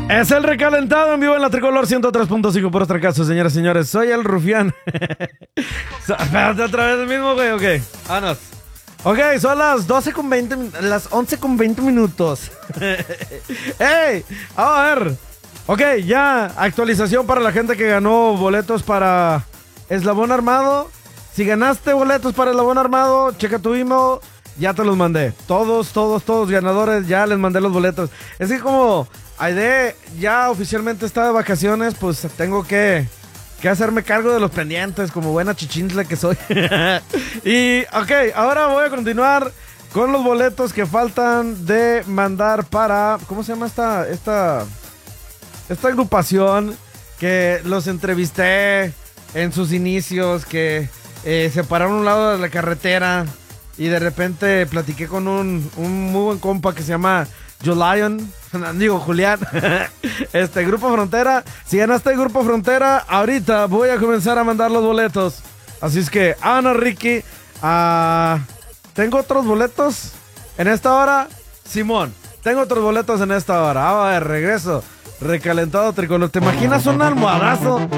Es el recalentado en vivo en la Tricolor 103.5 por otra caso, señoras y señores. Soy el rufián. Espérate otra vez el mismo, güey, ok. Vámonos. Ok, son las 12:20, las 11:20 minutos. ¡Ey! A ver. Ok, ya, actualización para la gente que ganó boletos para Eslabón Armado. Si ganaste boletos para Eslabón Armado, checa tu email. Ya te los mandé. Todos ganadores, ya les mandé los boletos. Es que como Aide ya oficialmente está de vacaciones, pues tengo que hacerme cargo de los pendientes, como buena chichintle que soy. Y, ok, ahora voy a continuar con los boletos que faltan de mandar para... ¿Cómo se llama esta agrupación? Que los entrevisté en sus inicios, que se pararon a un lado de la carretera y de repente platiqué con un muy buen compa que se llama Jolion, digo Julián. Grupo Frontera. Si ganaste el Grupo Frontera, ahorita voy a comenzar a mandar los boletos. Así es que, Ana, Ricky, tengo otros boletos en esta hora. Simón, tengo otros boletos en esta hora. A ver, regreso. Recalentado Tricolor. ¿Te imaginas un almohadazo